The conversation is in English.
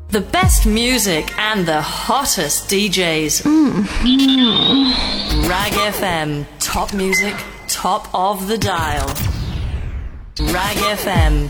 The best music and the hottest DJs. Rag FM. Top music, top of the dial. Rag FM.